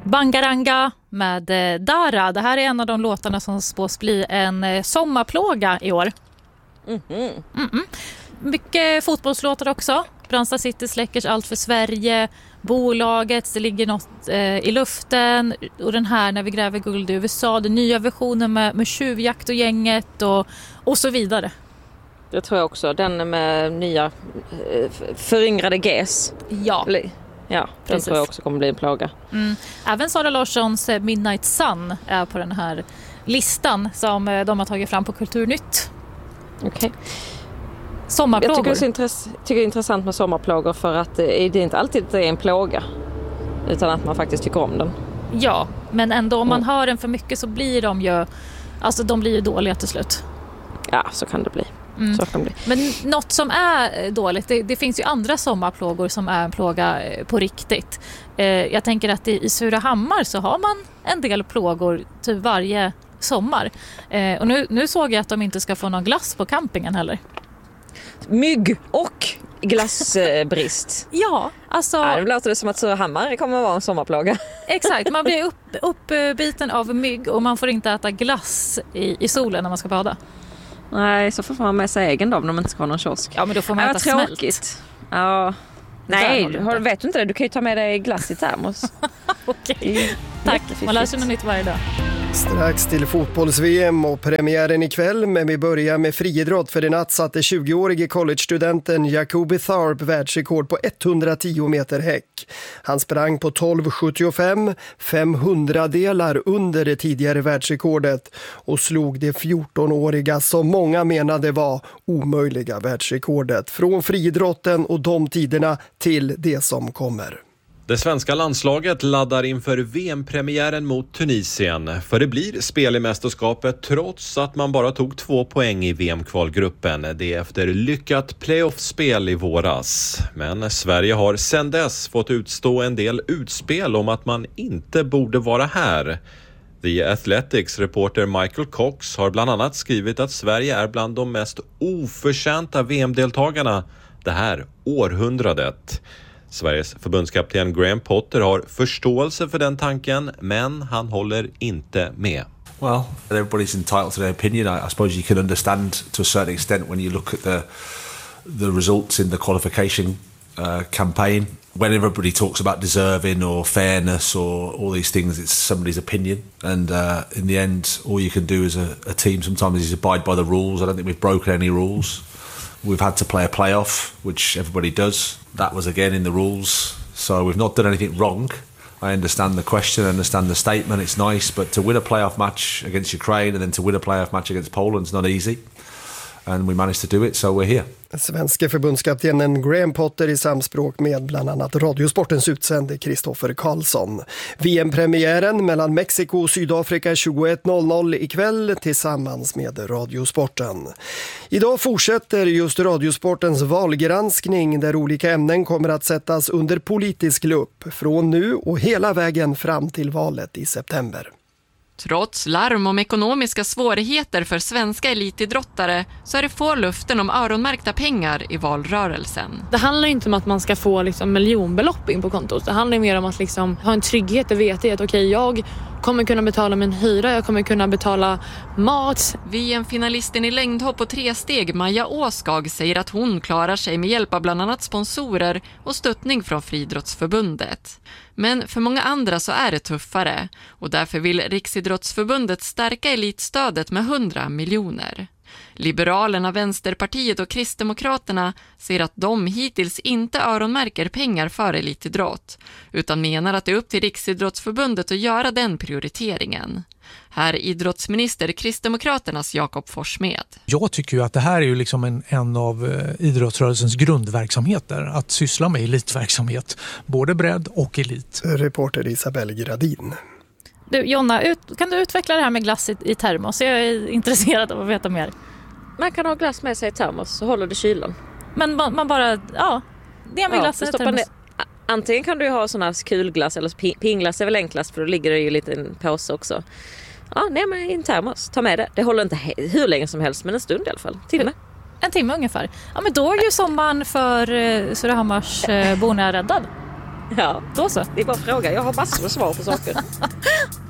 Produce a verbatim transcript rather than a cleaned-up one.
Bangaranga med eh, Dara. Det här är en av de låtarna som spås bli en eh, sommarplåga i år. Mm-hmm. Mm-mm. Mycket fotbollslåtar också. Brandsta City släckers Allt för Sverige, Bolaget, Det ligger något eh, i luften, och den här När vi gräver guld i U S A, den nya versionen med, med Tjuvjakt och gänget och, och så vidare. Det tror jag också. Den med nya eh, föryngrade G S. Ja. Ja, den precis. tror jag också kommer bli en plåga. Mm. Även Sara Larssons Midnight Sun är på den här listan som eh, de har tagit fram på Kulturnytt. Okej. Okay. Sommarplågor. Jag tycker det är, intress- tycker det är intressant med sommarplågor för att det är inte alltid det är en plåga utan att man faktiskt tycker om den. Ja, men ändå om man mm. hör den för mycket så blir de ju, alltså de blir ju dåliga till slut. Ja, så kan det bli. Mm. Så kan det bli. Men något som är dåligt, det, det finns ju andra sommarplågor som är en plåga på riktigt. Eh, jag tänker att i, i Surahammar så har man en del plågor typ varje sommar. Eh, och nu, nu såg jag att de inte ska få någon glass på campingen heller. Mygg och glassbrist. Ja, alltså... Ja, det låter det som att Surahammar kommer att vara en sommarplåga. Exakt, man blir upp, uppbiten av mygg och man får inte äta glass i, i solen när man ska bada. Nej, så får man med sig egen då om de inte ska ha någon kiosk. Ja, men då får man ja, äta tråkigt. Smält. Ja. Nej, du har, vet du inte det? Du kan ju ta med dig glass i termos. Okej, tack. Man lär sig något nytt varje dag. Strax till fotbolls-V M och premiären ikväll, men vi börjar med friidrott. För i natt satte tjugoårige college-studenten Jacoby Tharp världsrekord på etthundratio meter häck. Han sprang på tolv sjuttiofem, fem hundradelar under det tidigare världsrekordet och slog det fjortonåriga som många menade var omöjliga världsrekordet. Från friidrotten och de tiderna till det som kommer. Det svenska landslaget laddar inför V M-premiären mot Tunisien. För det blir spel i mästerskapet trots att man bara tog två poäng i V M-kvalgruppen. Det är efter lyckat playoff-spel i våras. Men Sverige har sedan dess fått utstå en del utspel om att man inte borde vara här. The Athletics reporter Michael Cox har bland annat skrivit att Sverige är bland de mest oförtjänta V M-deltagarna det här århundradet. Sveriges förbundskapten Graham Potter har förståelse för den tanken, men han håller inte med. Well, everybody's entitled to their opinion. I, I suppose you can understand to a certain extent when you look at the the results in the qualification uh, campaign. When everybody talks about deserving or fairness or all these things, it's somebody's opinion. And uh, in the end, all you can do as a, a team sometimes is abide by the rules. I don't think we've broken any rules. We've had to play a playoff, which everybody does. That was again in the rules. So we've not done anything wrong. I understand the question, I understand the statement, it's nice, but to win a playoff match against Ukraine and then to win a playoff match against Poland is not easy. And we managed to do it, so we're here. Svenska förbundskaptenen Graham Potter i samspråk med bland annat Radiosportens utsände Kristoffer Karlsson. V M-premiären mellan Mexiko och Sydafrika tjugoett noll noll ikväll tillsammans med Radiosporten. Idag fortsätter just Radiosportens valgranskning där olika ämnen kommer att sättas under politisk lupp från nu och hela vägen fram till valet i september. Trots larm om ekonomiska svårigheter för svenska elitidrottare så är det få luften om öronmärkta pengar i valrörelsen. Det handlar inte om att man ska få liksom miljonbelopp in på kontot. Det handlar mer om att liksom ha en trygghet och veta att okej, okay, jag kommer kunna betala min hyra, jag kommer kunna betala mat. V M-finalisten i längdhopp och tresteg Maja Åskag säger att hon klarar sig med hjälp av bland annat sponsorer och stöttning från Friidrottsförbundet. Men för många andra så är det tuffare och därför vill Riksidrottsförbundet stärka elitstödet med hundra miljoner. Liberalerna, Vänsterpartiet och Kristdemokraterna ser att de hittills inte öronmärker pengar för elitidrott utan menar att det är upp till Riksidrottsförbundet att göra den prioriteringen. Här idrottsminister Kristdemokraternas Jakob Forssmed. Jag tycker ju att det här är ju liksom en, en av eh, idrottsrörelsens grundverksamheter, att syssla med elitverksamhet, både bredd och elit. Reporter Isabelle Gradin. Du, Jonna, ut, kan du utveckla det här med glass i, i termos? Jag är intresserad av att veta mer. Man kan ha glass med sig i termos så håller det kylan. Men man, man bara, ja, det med ja, glassen i termos. Ner. Antingen kan du ha sån här kulglass eller pinglass är väl enklast för då ligger det ju lite i en påse också. Ja, nej men i en termos, ta med det. Det håller inte he- hur länge som helst men en stund i alla fall, timme. En timme ungefär. Ja men då är ju sommaren för eh, Surahammars eh, borna räddad. Ja, Då så. det är bara att fråga. Jag har massor med svar på saker.